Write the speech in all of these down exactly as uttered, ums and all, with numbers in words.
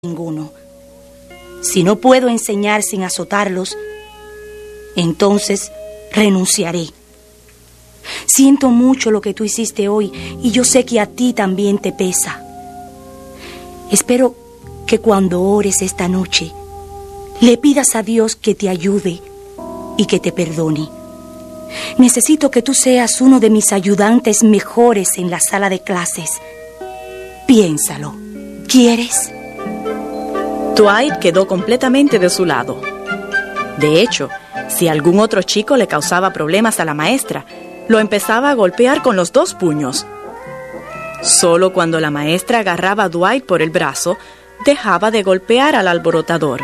ninguno. Si no puedo enseñar sin azotarlos, entonces renunciaré. Siento mucho lo que tú hiciste hoy y yo sé que a ti también te pesa. Espero que cuando ores esta noche, le pidas a Dios que te ayude y que te perdone. Necesito que tú seas uno de mis ayudantes mejores en la sala de clases. Piénsalo. ¿Quieres? Dwight quedó completamente de su lado. De hecho, si algún otro chico le causaba problemas a la maestra, lo empezaba a golpear con los dos puños. Solo cuando la maestra agarraba a Dwight por el brazo, dejaba de golpear al alborotador.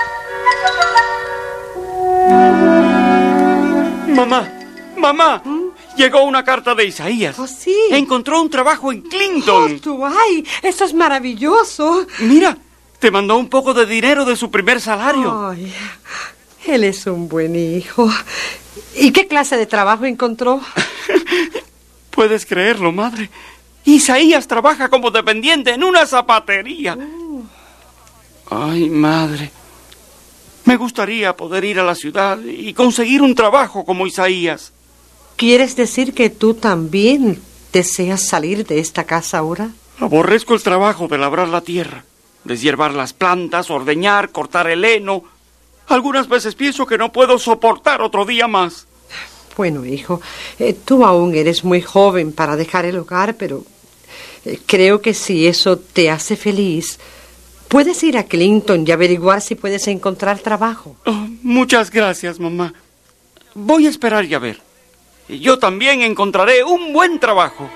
Mamá, mamá, ¿Mm? Llegó una carta de Isaías. ¿Oh, sí? Encontró un trabajo en Clinton. ¡Oh, Dwight! ¡Eso es maravilloso! Mira, te mandó un poco de dinero de su primer salario. Ay, él es un buen hijo. ¿Y qué clase de trabajo encontró? Puedes creerlo, madre. Isaías trabaja como dependiente en una zapatería. Uh. Ay, madre. Me gustaría poder ir a la ciudad y conseguir un trabajo como Isaías. ¿Quieres decir que tú también deseas salir de esta casa ahora? Aborrezco el trabajo de labrar la tierra, deshiervar las plantas, ordeñar, cortar el heno. Algunas veces pienso que no puedo soportar otro día más. Bueno, hijo, eh, tú aún eres muy joven para dejar el hogar, pero eh, creo que si eso te hace feliz, puedes ir a Clinton y averiguar si puedes encontrar trabajo. Oh, muchas gracias, mamá. Voy a esperar y a ver. Yo también encontraré un buen trabajo.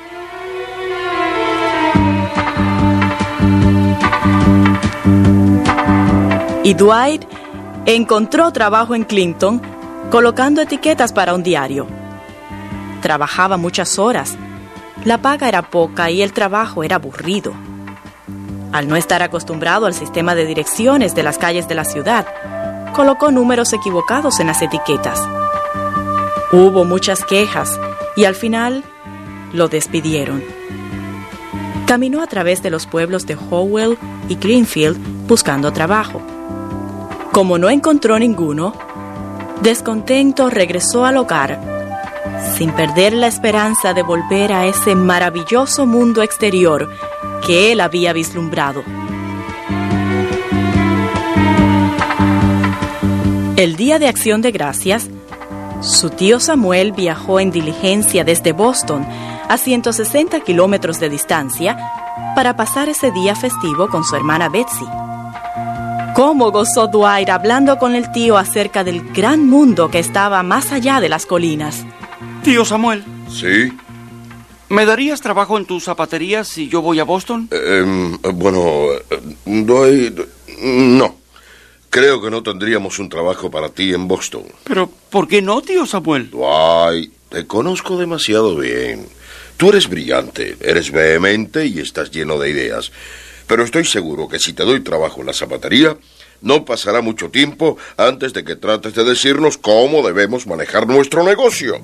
Y Dwight encontró trabajo en Clinton colocando etiquetas para un diario. Trabajaba muchas horas. La paga era poca y el trabajo era aburrido. Al no estar acostumbrado al sistema de direcciones de las calles de la ciudad, colocó números equivocados en las etiquetas. Hubo muchas quejas y al final lo despidieron. Caminó a través de los pueblos de Howell y Greenfield buscando trabajo. Como no encontró ninguno, descontento regresó al hogar, sin perder la esperanza de volver a ese maravilloso mundo exterior que él había vislumbrado. El día de Acción de Gracias, su tío Samuel viajó en diligencia desde Boston a ciento sesenta kilómetros de distancia para pasar ese día festivo con su hermana Betsy. ¿Cómo gozó Dwight hablando con el tío acerca del gran mundo que estaba más allá de las colinas? Tío Samuel. ¿Sí? ¿Me darías trabajo en tu zapatería si yo voy a Boston? Eh, bueno, doy... no. Creo que no tendríamos un trabajo para ti en Boston. ¿Pero por qué no, tío Samuel? Dwight, te conozco demasiado bien. Tú eres brillante, eres vehemente y estás lleno de ideas. Pero estoy seguro que si te doy trabajo en la zapatería, no pasará mucho tiempo antes de que trates de decirnos cómo debemos manejar nuestro negocio.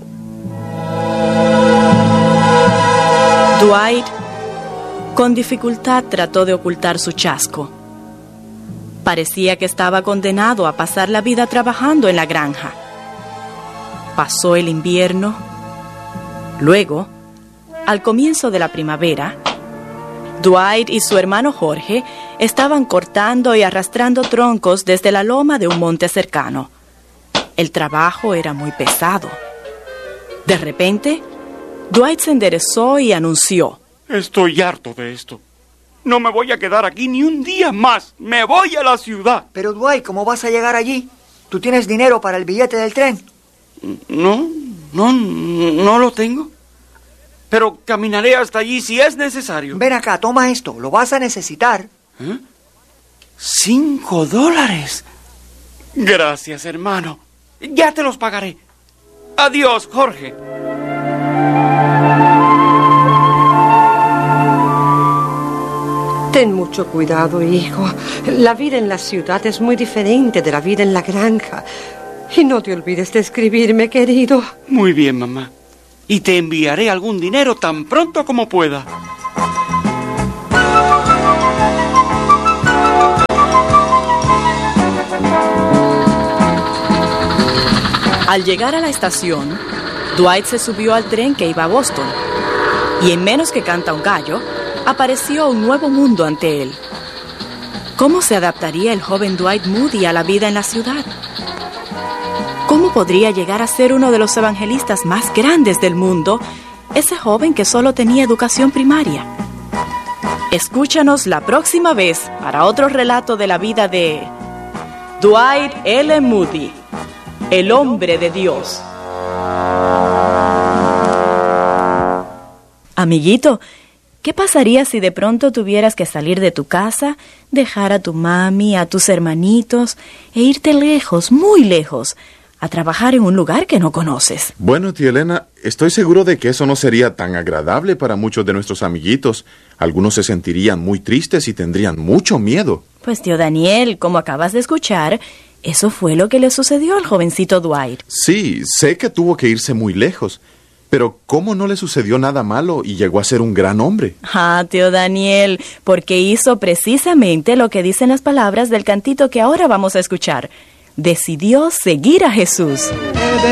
Dwight, con dificultad, trató de ocultar su chasco. Parecía que estaba condenado a pasar la vida trabajando en la granja. Pasó el invierno. Luego, al comienzo de la primavera, Dwight y su hermano Jorge estaban cortando y arrastrando troncos desde la loma de un monte cercano. El trabajo era muy pesado. De repente, Dwight se enderezó y anunció: Estoy harto de esto. No me voy a quedar aquí ni un día más. Me voy a la ciudad. Pero, Dwight, ¿cómo vas a llegar allí? ¿Tú tienes dinero para el billete del tren? No, no, no lo tengo. Pero caminaré hasta allí si es necesario. Ven acá, toma esto. Lo vas a necesitar. ¿Eh? ¡Cinco dólares! Gracias, hermano. Ya te los pagaré. Adiós, Jorge. Ten mucho cuidado, hijo. La vida en la ciudad es muy diferente de la vida en la granja. Y no te olvides de escribirme, querido. Muy bien, mamá. Y te enviaré algún dinero tan pronto como pueda. Al llegar a la estación, Dwight se subió al tren que iba a Boston. Y en menos que canta un gallo, apareció un nuevo mundo ante él. ¿Cómo se adaptaría el joven Dwight Moody a la vida en la ciudad? ¿Cómo podría llegar a ser uno de los evangelistas más grandes del mundo, ese joven que solo tenía educación primaria? Escúchanos la próxima vez para otro relato de la vida de Dwight L. Moody, el hombre de Dios. Amiguito, ¿qué pasaría si de pronto tuvieras que salir de tu casa, dejar a tu mami, a tus hermanitos e irte lejos, muy lejos, a trabajar en un lugar que no conoces? Bueno, tía Elena, estoy seguro de que eso no sería tan agradable para muchos de nuestros amiguitos. Algunos se sentirían muy tristes y tendrían mucho miedo. Pues, tío Daniel, como acabas de escuchar, eso fue lo que le sucedió al jovencito Dwight. Sí, sé que tuvo que irse muy lejos, pero ¿cómo no le sucedió nada malo y llegó a ser un gran hombre? Ah, tío Daniel, porque hizo precisamente lo que dicen las palabras del cantito que ahora vamos a escuchar. Decidió seguir a Jesús.